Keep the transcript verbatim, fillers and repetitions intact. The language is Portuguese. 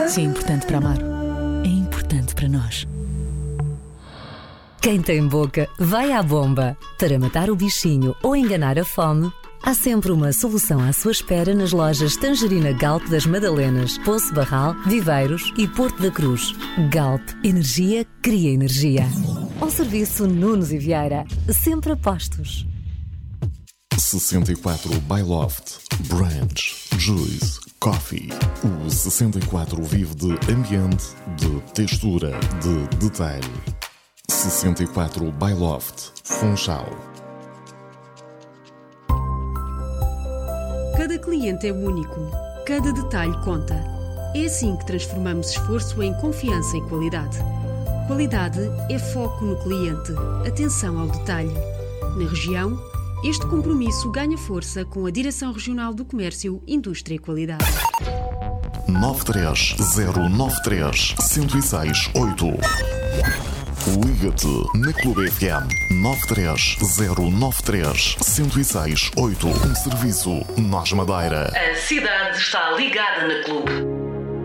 Se é importante para Amaro, é importante para nós. Quem tem boca, vai à bomba. Para matar o bichinho ou enganar a fome, há sempre uma solução à sua espera nas lojas Tangerina Galp das Madalenas, Poço Barral, Viveiros e Porto da Cruz. Galp, energia cria energia. Ao serviço Nunes e Vieira, sempre a postos. sessenta e quatro by Loft, Branch, Juice, Coffee. O sessenta e quatro vive de ambiente, de textura, de detalhe. sessenta e quatro by Loft, Funchal. Cada cliente é único, cada detalhe conta. É assim que transformamos esforço em confiança e qualidade. Qualidade é foco no cliente, atenção ao detalhe. Na região, este compromisso ganha força com a Direção Regional do Comércio, Indústria e Qualidade. nove três zero nove três, um zero seis oito. Liga-te na Clube F M nove três zero nove três, um zero seis oito. Um serviço Nós Madeira. A cidade está ligada na Clube.